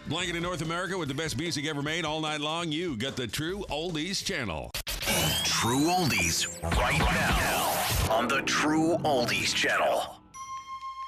Blanketing North America with the best music ever made all night long. You got the True Oldies channel. True Oldies right now on the True Oldies channel.